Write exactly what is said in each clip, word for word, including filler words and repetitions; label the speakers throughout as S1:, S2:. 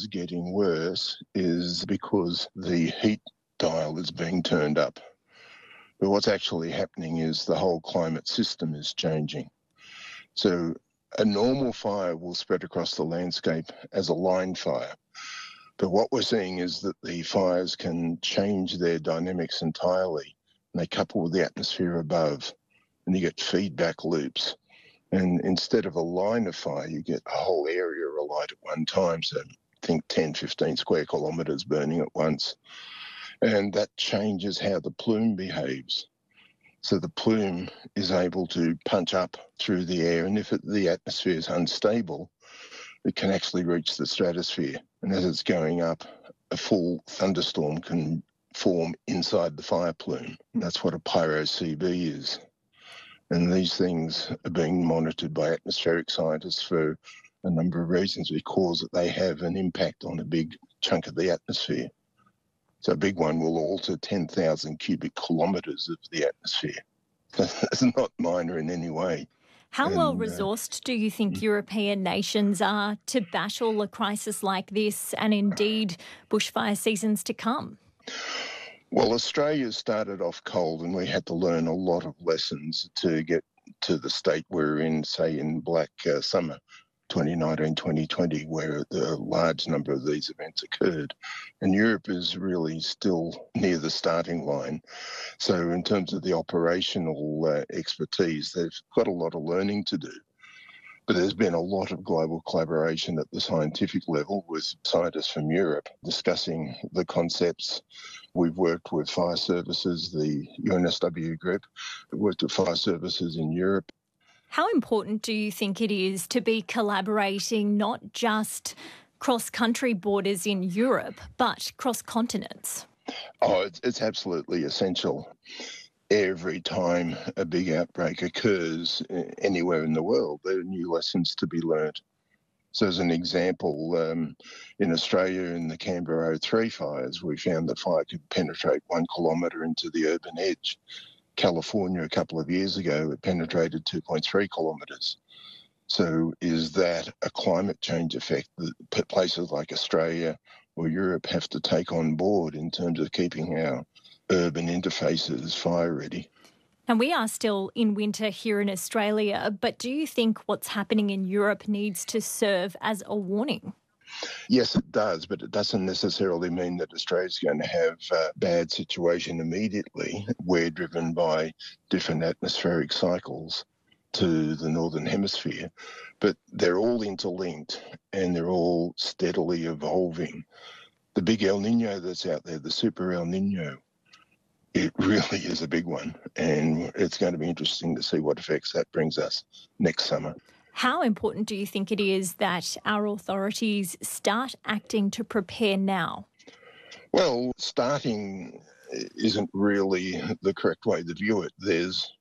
S1: getting worse is because the heat dial is being turned up. But what's actually happening is the whole climate system is changing. So a normal fire will spread across the landscape as a line fire. But what we're seeing is that the fires can change their dynamics entirely, and they couple with the atmosphere above, and you get feedback loops. And instead of a line of fire, you get a whole area alight at one time. So think ten, fifteen square kilometres burning at once. And that changes how the plume behaves. So the plume is able to punch up through the air, and if it, the atmosphere is unstable, it can actually reach the stratosphere. And as it's going up, a full thunderstorm can form inside the fire plume. That's what a pyro-C B is. And these things are being monitored by atmospheric scientists for a number of reasons, because they have an impact on a big chunk of the atmosphere. So a big one will alter ten thousand cubic kilometres of the atmosphere. It's not minor in any way.
S2: How
S1: and,
S2: well resourced uh, do you think European nations are to battle a crisis like this and indeed bushfire seasons to come?
S1: Well, Australia started off cold, and we had to learn a lot of lessons to get to the state we're in, say, in Black uh, Summer twenty nineteen twenty twenty, where the large number of these events occurred. And Europe is really still near the starting line. So in terms of the operational uh, expertise, they've got a lot of learning to do. But there's been a lot of global collaboration at the scientific level with scientists from Europe discussing the concepts. We've worked with fire services, the U N S W group, we've worked with fire services in Europe.
S2: How important do you think it is to be collaborating not just cross-country borders in Europe, but cross continents?
S1: Oh, it's, it's absolutely essential. Every time a big outbreak occurs anywhere in the world, there are new lessons to be learnt. So as an example, um, in Australia in the Canberra oh three fires, we found that fire could penetrate one kilometre into the urban edge. California a couple of years ago, it penetrated two point three kilometres. So is that a climate change effect that places like Australia or Europe have to take on board in terms of keeping our urban interfaces fire ready?
S2: And we are still in winter here in Australia, but do you think what's happening in Europe needs to serve as a warning?
S1: Yes, it does, but it doesn't necessarily mean that Australia's going to have a bad situation immediately. We're driven by different atmospheric cycles to the Northern Hemisphere, but they're all interlinked and they're all steadily evolving. The big El Nino that's out there, the Super El Nino, it really is a big one, and it's going to be interesting to see what effects that brings us next summer.
S2: How important do you think it is that our authorities start acting to prepare now?
S1: Well, starting isn't really the correct way to view it. There's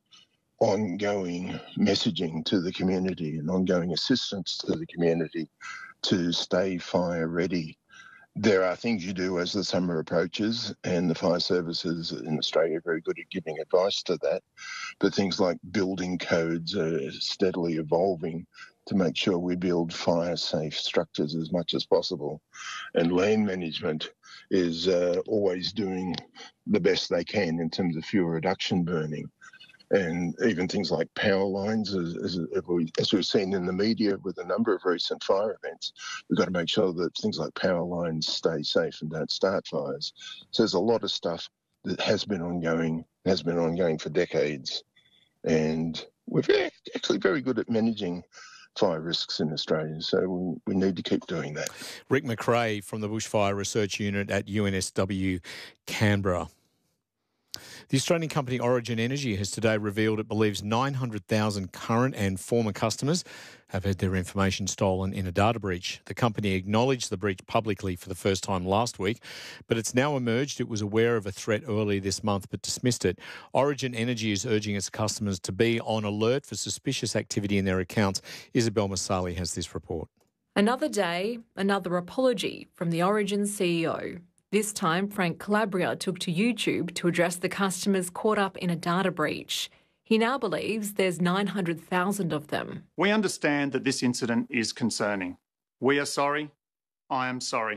S1: ongoing messaging to the community and ongoing assistance to the community to stay fire ready. There are things you do as the summer approaches, and the fire services in Australia are very good at giving advice to that. But things like building codes are steadily evolving to make sure we build fire-safe structures as much as possible. And land management is uh, always doing the best they can in terms of fuel reduction burning. And even things like power lines, as, as, as we've seen in the media with a number of recent fire events, we've got to make sure that things like power lines stay safe and don't start fires. So there's a lot of stuff that has been ongoing, has been ongoing for decades. And we're very, actually very good at managing fire risks in Australia, so we, we need to keep doing that.
S3: Rick McRae from the Bushfire Research Unit at U N S W Canberra. The Australian company Origin Energy has today revealed it believes nine hundred thousand current and former customers have had their information stolen in a data breach. The company acknowledged the breach publicly for the first time last week, but it's now emerged it was aware of a threat earlier this month but dismissed it. Origin Energy is urging its customers to be on alert for suspicious activity in their accounts. Isabel Masali has this report.
S4: Another day, another apology from the Origin C E O. This time, Frank Calabria took to YouTube to address the customers caught up in a data breach. He now believes there's nine hundred thousand of them.
S5: We understand that this incident is concerning. We are sorry. I am sorry.